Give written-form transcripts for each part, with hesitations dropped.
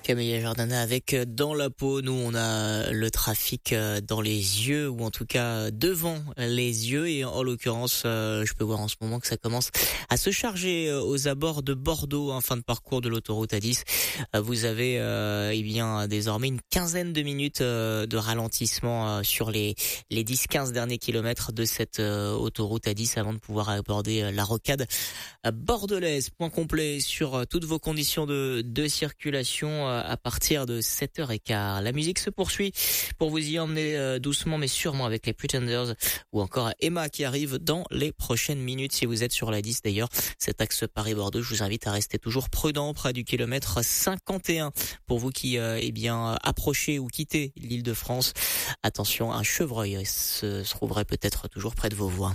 Camille Jordana avec Dans la peau. Nous, on a le trafic dans les yeux, ou en tout cas devant les yeux. Et en l'occurrence, je peux voir en ce moment que ça commence à se charger aux abords de Bordeaux, en fin de parcours de l'autoroute A10. Vous avez eh bien désormais une quinzaine de minutes de ralentissement sur les 10-15 derniers kilomètres de cette autoroute A10 avant de pouvoir aborder la rocade bordelaise. Point complet sur toutes vos conditions de circulation à partir de 7h15. La musique se poursuit pour vous y emmener doucement mais sûrement avec les Pretenders ou encore Emma qui arrive dans les prochaines minutes. Si vous êtes sur la 10 d'ailleurs, cet axe Paris-Bordeaux, je vous invite à rester toujours prudent près du kilomètre 51 pour vous qui approchez ou quittez l'Île-de-France. Attention, un chevreuil se trouverait peut-être toujours près de vos voies.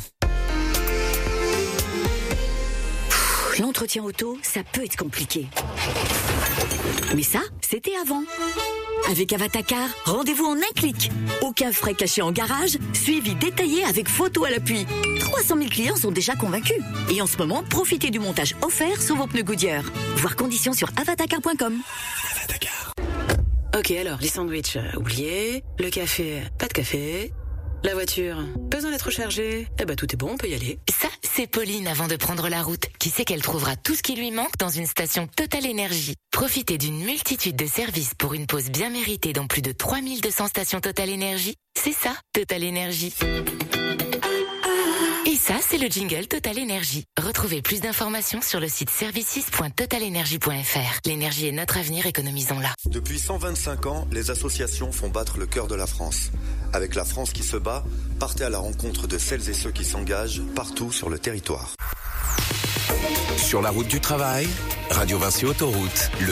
L'entretien auto, ça peut être compliqué. Mais ça, c'était avant. Avec Avatacar, rendez-vous en un clic. Aucun frais cachés en garage, suivi détaillé avec photo à l'appui. 300 000 clients sont déjà convaincus. Et en ce moment, profitez du montage offert sur vos pneus Goodyear. Voir conditions sur avatacar.com. Avatacar. Ok, alors, les sandwichs, oubliez. Le café, pas de café. La voiture, besoin d'être rechargée. Eh ben, tout est bon, on peut y aller. Ça, c'est Pauline avant de prendre la route, qui sait qu'elle trouvera tout ce qui lui manque dans une station Total Énergie. Profitez d'une multitude de services pour une pause bien méritée dans plus de 3200 stations Total Énergie. C'est ça, Total Énergie. Et ça, c'est le jingle Total Énergie. Retrouvez plus d'informations sur le site services.totalenergie.fr. L'énergie est notre avenir, économisons-la. Depuis 125 ans, les associations font battre le cœur de la France. Avec la France qui se bat, partez à la rencontre de celles et ceux qui s'engagent partout sur le territoire. Sur la route du travail, Radio Vinci Autoroute, le